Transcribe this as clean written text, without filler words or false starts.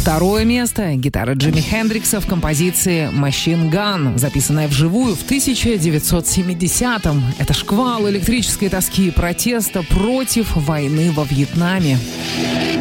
Второе место — гитара Джимми Хендрикса в композиции «Machine Gun», записанная вживую в 1970-м. Это шквал электрической тоски и протеста против войны во Вьетнаме.